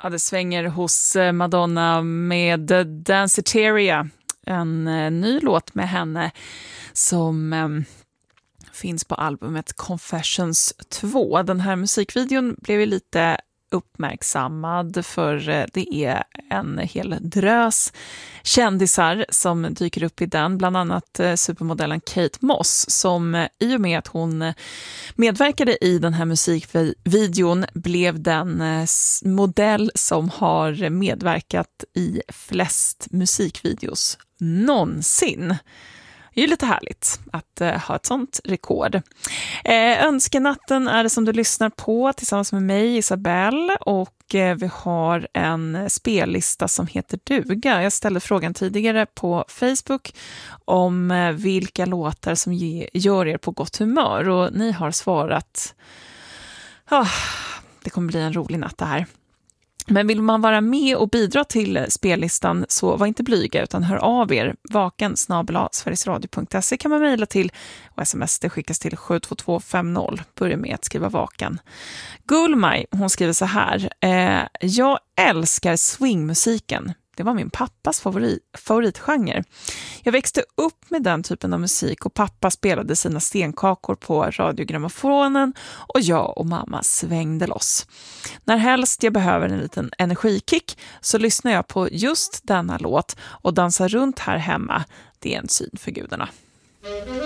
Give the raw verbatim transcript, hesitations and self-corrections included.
Ja, det svänger hos Madonna med Danceteria, en eh, ny låt med henne som eh, finns på albumet Confessions två. Den här musikvideon blev ju lite uppmärksammad för det är en hel drös kändisar som dyker upp i den, bland annat supermodellen Kate Moss som i och med att hon medverkade i den här musikvideon blev den modell som har medverkat i flest musikvideos någonsin. Det är ju lite härligt att uh, ha ett sånt rekord. Eh, Önskenatten är det som du lyssnar på tillsammans med mig, Isabelle, och eh, vi har en spellista som heter Duga. Jag ställde frågan tidigare på Facebook om eh, vilka låtar som ge, gör er på gott humör, och ni har svarat oh, det kommer bli en rolig natt det här. Men vill man vara med och bidra till spellistan så var inte blyga utan hör av er. Vaken snabel-a sverigesradio punkt se kan man mejla till och sms det skickas till sju två två fem noll. Börja med att skriva vaken. Gulmaj, hon skriver så här. Eh, jag älskar swingmusiken. Det var min pappas favorit, favoritgenre. Jag växte upp med den typen av musik och pappa spelade sina stenkakor på radiogrammofonen och jag och mamma svängde loss. När helst jag behöver en liten energikick så lyssnar jag på just denna låt och dansar runt här hemma. Det är en syn för gudarna.